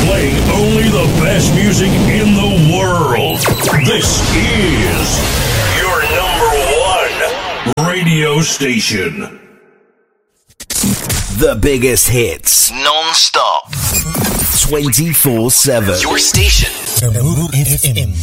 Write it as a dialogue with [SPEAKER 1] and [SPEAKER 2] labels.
[SPEAKER 1] Playing only the best music in the world. This is your #1 radio station.
[SPEAKER 2] The biggest hits.
[SPEAKER 3] Non-stop.
[SPEAKER 2] 24/7.
[SPEAKER 3] Your station.
[SPEAKER 4] The Move FM.